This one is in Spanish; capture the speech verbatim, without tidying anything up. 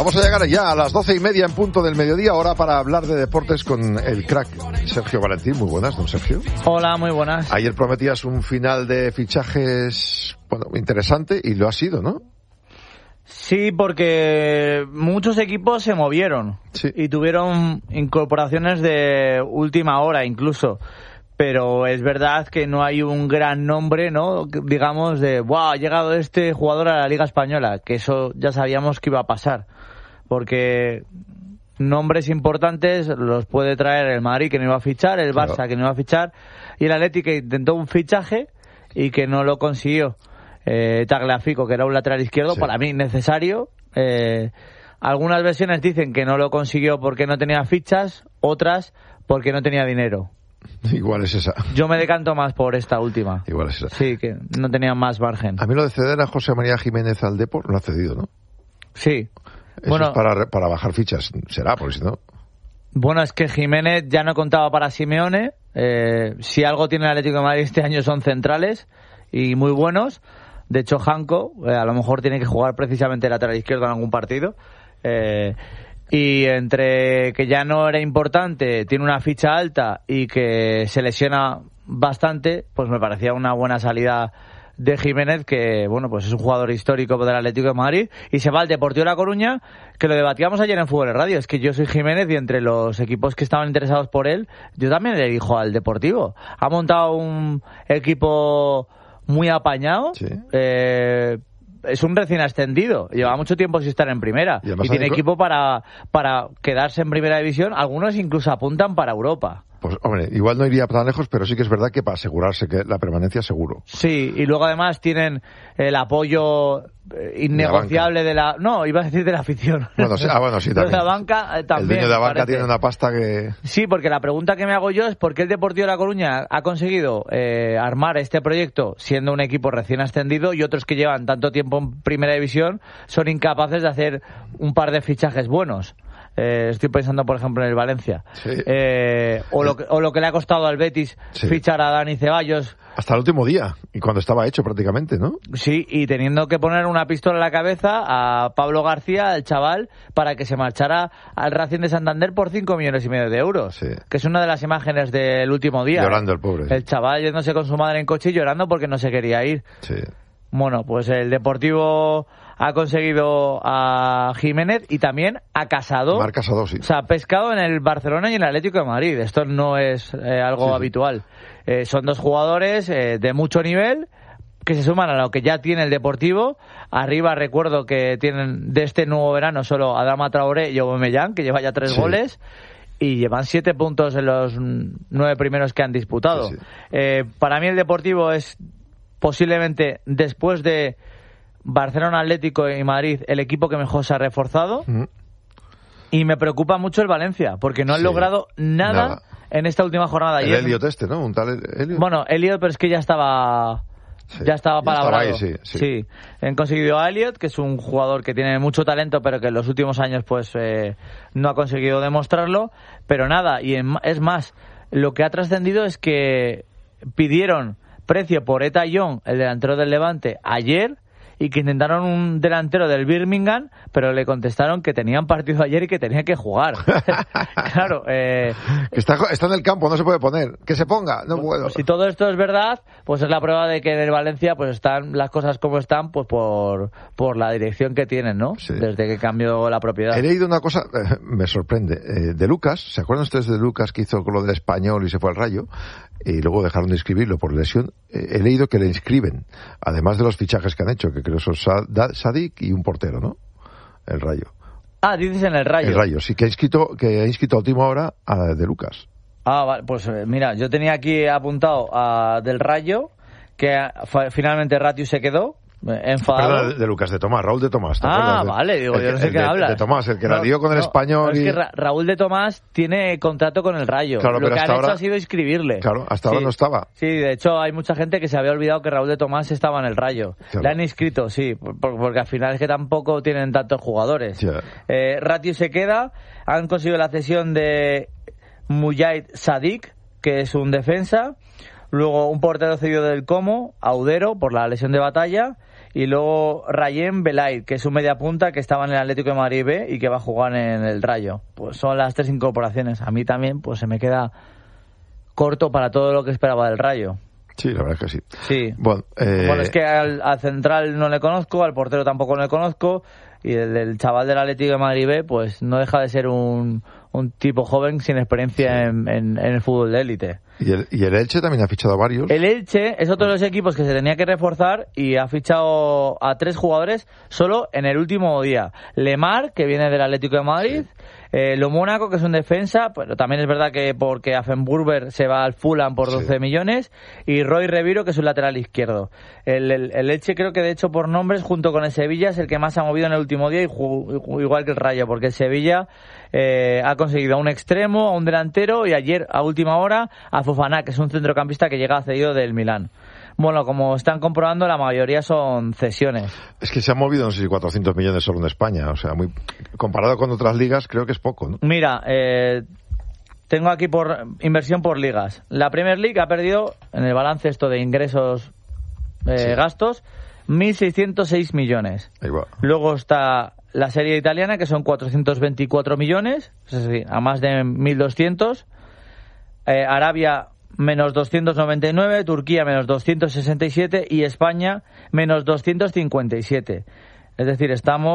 Vamos a llegar ya a las doce y media en punto del mediodía, hora para hablar de deportes con el crack Sergio Valentín. Muy buenas, don Sergio. Hola, muy buenas. Ayer prometías un final de fichajes, bueno, interesante, y lo ha sido, ¿no? Sí, porque muchos equipos se movieron sí. y tuvieron incorporaciones de última hora incluso. Pero es verdad que no hay un gran nombre, ¿no? Digamos de, ¡wow! Ha llegado este jugador a la Liga Española, que eso ya sabíamos que iba a pasar. Porque nombres importantes los puede traer el Madrid, que no iba a fichar, el Barça, claro, que no iba a fichar, y el Atleti, que intentó un fichaje y que no lo consiguió. Eh, Tagliafico, que era un lateral izquierdo, sí. para mí necesario. Eh, algunas versiones dicen que no lo consiguió porque no tenía fichas, otras porque no tenía dinero. Igual es esa. Yo me decanto más por esta última. Igual es esa. Sí, que no tenía más margen. A mí lo de ceder a José María Jiménez al Depor lo ha cedido, ¿no? Sí. Eso bueno, es para, para bajar fichas, será, porque si no... Bueno, es que Jiménez ya no contaba para Simeone. Eh, si algo tiene el Atlético de Madrid este año son centrales y muy buenos. De hecho, Janko eh, a lo mejor tiene que jugar precisamente lateral izquierdo en algún partido. Eh... Y entre que ya no era importante, tiene una ficha alta y que se lesiona bastante, pues me parecía una buena salida de Jiménez, que bueno, pues es un jugador histórico del Atlético de Madrid, y se va al Deportivo de La Coruña, que lo debatíamos ayer en Fútbol Radio. Es que yo soy Jiménez y entre los equipos que estaban interesados por él, yo también le elijo al Deportivo. Ha montado un equipo muy apañado, sí. eh... Es un recién ascendido, lleva mucho tiempo sin estar en primera y, y tiene equipo para, para quedarse en primera división. Algunos incluso apuntan para Europa. Pues hombre, igual no iría tan lejos, pero sí que es verdad que para asegurarse que la permanencia seguro. Sí, y luego además tienen el apoyo innegociable de la... No, iba a decir de la afición. Bueno, sí, ah, bueno, sí, también. De la banca eh, también. El dueño de la banca parece. tiene una pasta que... Sí, porque la pregunta que me hago yo es por qué el Deportivo de La Coruña ha conseguido eh, armar este proyecto siendo un equipo recién ascendido, y otros que llevan tanto tiempo en primera división son incapaces de hacer un par de fichajes buenos. Eh, estoy pensando, por ejemplo, en el Valencia. Sí. Eh, o, lo que, o lo que le ha costado al Betis sí. fichar a Dani Ceballos. Hasta el último día, y cuando estaba hecho prácticamente, ¿no? Sí, y teniendo que poner una pistola en la cabeza a Pablo García, el chaval, para que se marchara al Racing de Santander por cinco millones y medio de euros. Sí. Que es una de las imágenes del último día. Llorando el pobre. El chaval yéndose con su madre en coche y llorando porque no se quería ir. Sí. Bueno, pues el Deportivo ha conseguido a Jiménez y también a Casado. Marc Casado, sí. O sea, pescado en el Barcelona y en el Atlético de Madrid. Esto no es eh, algo sí, sí. habitual. Eh, son dos jugadores eh, de mucho nivel que se suman a lo que ya tiene el Deportivo. Arriba recuerdo que tienen de este nuevo verano solo Adama Traoré y Aubameyang, que lleva ya tres sí. goles. Y llevan siete puntos en los nueve primeros que han disputado. Sí, sí. Eh, para mí el Deportivo es posiblemente, después de Barcelona, Atlético y Madrid, el equipo que mejor se ha reforzado. Mm. Y me preocupa mucho el Valencia, porque no han sí, logrado nada, nada en esta última jornada. El ayer. Elliot este, ¿no? Un tal Elliot. Bueno, Elliot, pero es que ya estaba... Sí, ya estaba palabrado. Ya estaba ahí, sí, sí. sí. Han conseguido a Elliot, que es un jugador que tiene mucho talento, pero que en los últimos años pues eh, no ha conseguido demostrarlo. Pero nada, y en, es más, lo que ha trascendido es que pidieron precio por Eta Young, el delantero del Levante, ayer, y que intentaron un delantero del Birmingham, pero le contestaron que tenían partido ayer y que tenía que jugar. Claro. Eh, está, está en el campo, no se puede poner. Que se ponga, no pues, puedo. Pues si todo esto es verdad, pues es la prueba de que en el Valencia pues están las cosas como están, pues por, por la dirección que tienen, ¿no? Sí. Desde que cambió la propiedad. He leído una cosa, eh, me sorprende, eh, de Lucas. ¿Se acuerdan ustedes de Lucas, que hizo con lo del Español y se fue al Rayo? Y luego dejaron de inscribirlo por lesión. Eh, he leído que le inscriben, además de los fichajes que han hecho, que creo son Sadik y un portero, ¿no? El Rayo. Ah, dices en el Rayo. El Rayo, sí, que ha inscrito, que ha inscrito a última hora a de Lucas. Ah, vale, pues eh, mira, yo tenía aquí apuntado a del Rayo, que fue, finalmente Ratius se quedó enfadado. Perdón, de, de Lucas, de Tomás, Raúl de Tomás. ¿te ah, de, vale, digo, yo no sé qué de, hablas. De Tomás, el que no, la dio con el no, Español. No, y... es que Ra- Raúl de Tomás tiene contrato con el Rayo. Claro, Lo pero que hasta han ahora, hecho ha sido inscribirle. Claro, hasta sí, ahora no estaba. Sí, de hecho hay mucha gente que se había olvidado que Raúl de Tomás estaba en el Rayo. Claro. Le han inscrito, sí, por, porque al final es que tampoco tienen tantos jugadores. Yeah. Eh, Ratius se queda, han conseguido la cesión de Mujahid Sadik, que es un defensa. Luego un portero cedido del Como, Audero, por la lesión de Batalla. y luego Rayén Belaid, que es un media punta que estaba en el Atlético de Madrid B y que va a jugar en el Rayo. Pues son las tres incorporaciones. A mí también pues se me queda corto para todo lo que esperaba del Rayo. Sí, la verdad es que sí. Sí. Bueno, eh... bueno es que al, al central no le conozco, al portero tampoco le conozco, y el, el chaval del Atlético de Madrid B, pues no deja de ser un, un tipo joven sin experiencia sí. en, en, en el fútbol de élite. ¿Y el, y el Elche también ha fichado a varios? El Elche es otro de los equipos que se tenía que reforzar y ha fichado a tres jugadores solo en el último día. Lemar, que viene del Atlético de Madrid, sí. eh, Lo Mónaco, que es un defensa, pero también es verdad que porque Affenburger se va al Fulham por doce sí. millones, y Roy Reviro, que es un lateral izquierdo. El, el, el Elche creo que de hecho por nombres, junto con el Sevilla, es el que más ha movido en el último día, y ju- igual que el Rayo, porque el Sevilla eh, ha conseguido a un extremo, a un delantero, y ayer a última hora a Fofana, que es un centrocampista que llega cedido del Milán. Bueno, como están comprobando, la mayoría son cesiones. Es que se han movido, no sé si cuatrocientos millones solo en España. O sea, muy comparado con otras ligas, creo que es poco, ¿no? Mira, eh, tengo aquí por inversión por ligas. La Premier League ha perdido, en el balance esto de ingresos, eh, sí. gastos, mil seiscientos seis millones. Igual. Luego está la Serie Italiana, que son cuatrocientos veinticuatro millones, es decir, a más de mil doscientos. Eh, Arabia menos doscientos noventa y nueve, Turquía menos doscientos sesenta y siete y España menos doscientos cincuenta y siete. Es decir, estamos